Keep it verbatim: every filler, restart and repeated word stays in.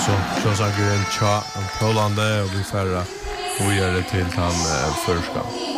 alltså så saker en cha på landet och vi färra och gör det till han förska.